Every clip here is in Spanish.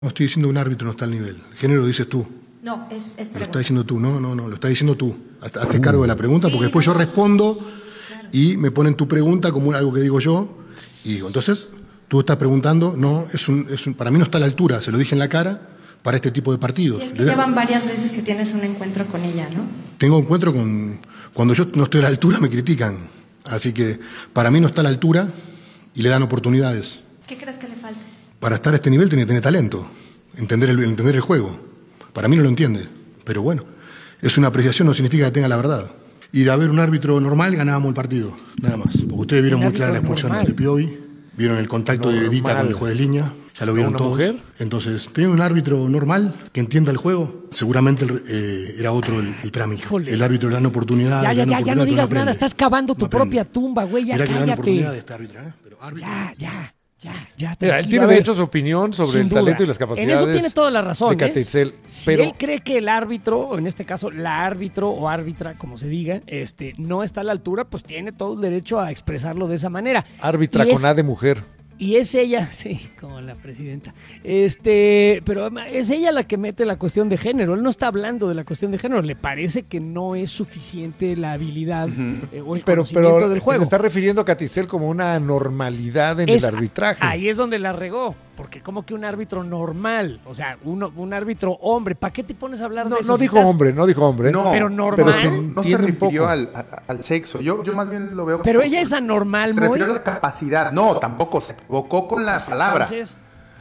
No estoy diciendo un árbitro no está al nivel. El género lo dices tú. No, es pregunta. Lo estás diciendo tú. No, lo estás diciendo tú. Hazte cargo de la pregunta, porque después yo respondo y me ponen tu pregunta como algo que digo yo. Y digo, entonces, tú estás preguntando, no, para mí no está a la altura, se lo dije en la cara, para este tipo de partidos. Sí, es que llevan varias veces que tienes un encuentro con ella, ¿no? Tengo encuentro con... Cuando yo no estoy a la altura me critican. Así que para mí no está a la altura y le dan oportunidades. ¿Qué crees que le falta? Para estar a este nivel tiene que tener talento, entender el juego. Para mí no lo entiende, pero bueno, es una apreciación, no significa que tenga la verdad. Y de haber un árbitro normal ganábamos el partido, nada más. Porque ustedes vieron muy clara la expulsión de Piovi, vieron el contacto de Edita con el juez de línea, ya lo vieron todos. ¿Mujer? Entonces, tener un árbitro normal que entienda el juego, seguramente era otro el trámite. Híjole. El árbitro le dan oportunidad. Ya no digas nada, estás cavando tu propia tumba, güey, ya cállate. Que le dan oportunidad de este árbitro, pero árbitro. Ya. Mira, él tiene derecho a su opinión sobre el talento y las capacidades. En eso tiene toda la razón. De Catitzel, si él cree que el árbitro, o en este caso la árbitro o árbitra, como se diga, no está a la altura, pues tiene todo el derecho a expresarlo de esa manera. Árbitra con A de mujer. Y es ella, sí, como la presidenta, pero es ella la que mete la cuestión de género. Él no está hablando de la cuestión de género. Le parece que no es suficiente la habilidad o el conocimiento del juego. Se está refiriendo a Catitzel como una normalidad en el arbitraje. Ahí es donde la regó. Porque como que un árbitro normal, o sea, un árbitro hombre, ¿para qué te pones a hablar de eso? No dijo hombre. No, pero normal. Pero no se refirió al sexo. Yo más bien lo veo. Pero ella es anormal, se refirió a la capacidad. No, tampoco se equivocó con la palabra. Entonces,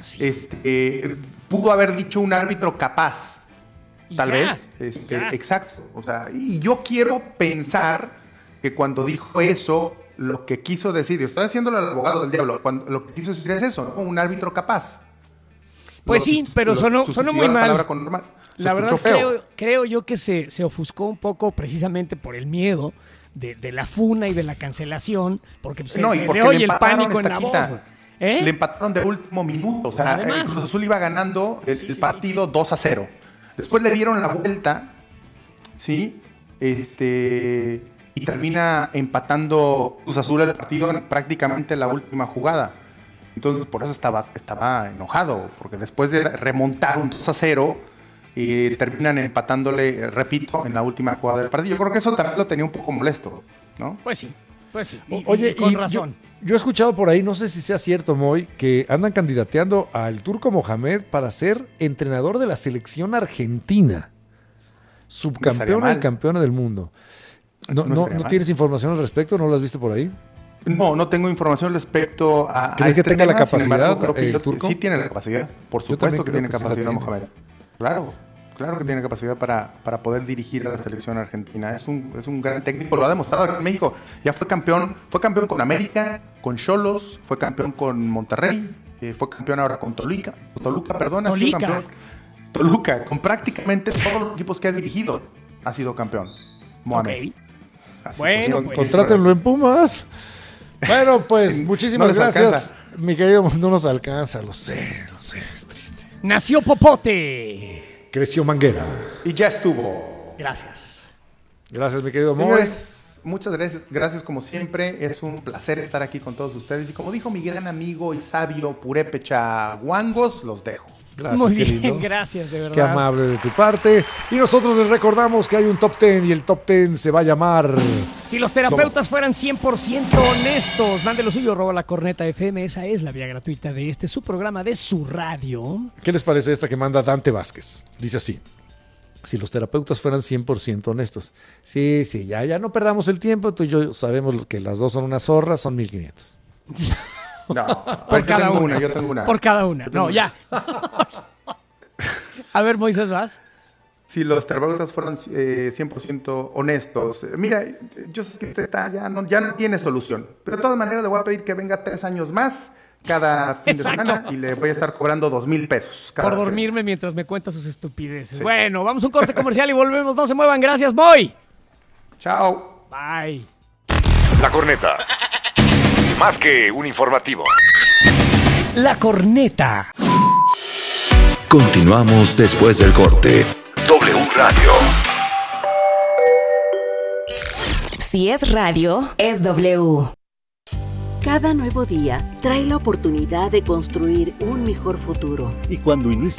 pudo haber dicho un árbitro capaz. Tal vez. Exacto. O sea, y yo quiero pensar que cuando dijo eso, lo que quiso decir, estoy haciéndolo al abogado del diablo, lo que quiso decir es eso, ¿no? Un árbitro capaz. Pues sí, pero sonó muy mal. La verdad creo yo que se ofuscó un poco precisamente por el miedo de la funa y de la cancelación, porque se le oye el pánico en la voz. Le empataron de último minuto, o sea, Cruz Azul iba ganando el partido 2-0. Después le dieron la vuelta, ¿sí? Y termina empatando Cruz Azul el partido en prácticamente la última jugada. Entonces, por eso estaba enojado, porque después de remontar un 2-0, terminan empatándole, repito, en la última jugada del partido. Yo creo que eso también lo tenía un poco molesto, ¿no? Pues sí. Oye, con razón. Yo he escuchado por ahí, no sé si sea cierto, Moy, que andan candidateando al Turco Mohamed para ser entrenador de la selección argentina, subcampeona y campeona del mundo. ¿No tienes información al respecto? ¿No lo has visto por ahí? No tengo información respecto a... ¿Crees que tenga la capacidad creo que el turco? Sí tiene la capacidad, por supuesto que tiene capacidad Mohamed. Claro que tiene capacidad para poder dirigir a la selección argentina. Es un gran técnico, lo ha demostrado aquí en México. Ya fue campeón con América, con Xolos, fue campeón con Monterrey, fue campeón ahora con Toluca, ha sido campeón. Toluca, con prácticamente todos los equipos que ha dirigido, ha sido campeón. Mohamed. Okay. Bueno, pues, contrátenlo en Pumas. Bueno, pues muchísimas gracias. Mi querido, no nos alcanza, lo sé, es triste. Nació Popote. Creció Manguera. Y ya estuvo. Gracias, mi querido Moy. Señores, muchas gracias como siempre. Es un placer estar aquí con todos ustedes. Y como dijo mi gran amigo y sabio Purépecha Guangos, los dejo. Gracias, muy bien, gracias, de verdad. Qué amable de tu parte. Y nosotros les recordamos que hay un Top 10 y el Top 10 se va a llamar... Si los terapeutas fueran 100% honestos, mande lo suyo, @lacorneta.fm. Esa es la vía gratuita de su programa de su radio. ¿Qué les parece esta que manda Dante Vázquez? Dice así: si los terapeutas fueran 100% honestos. Sí, ya no perdamos el tiempo. Tú y yo sabemos que las dos son unas zorras, son 1,500. No, por cada una. Yo tengo una. Por cada una. No, ya. A ver, Moisés, ¿vas? Si los terapeutas fueran 100% honestos. Mira, yo sé que usted ya no tiene solución. Pero de todas maneras le voy a pedir que venga 3 años más cada fin de semana y le voy a estar cobrando 2,000 pesos. Por dormirme mientras me cuenta sus estupideces. Sí. Bueno, vamos a un corte comercial y volvemos. No se muevan. Gracias, Boy. Chao. Bye. La Corneta. Más que un informativo. La Corneta. Continuamos después del corte. W Radio. Si es radio, es W. Cada nuevo día trae la oportunidad de construir un mejor futuro. Y cuando inicia